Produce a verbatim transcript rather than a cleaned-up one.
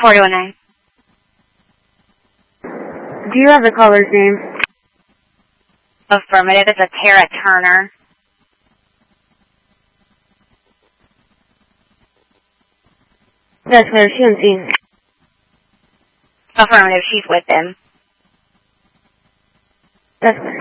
four two one nine. Do you have the caller's name? Affirmative. It's a Tara Turner. That's clear. She on scene. Affirmative. She's with him. That's clear.